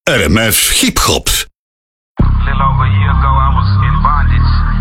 RMF Hip Hop. A little over a year ago, I was in bondage.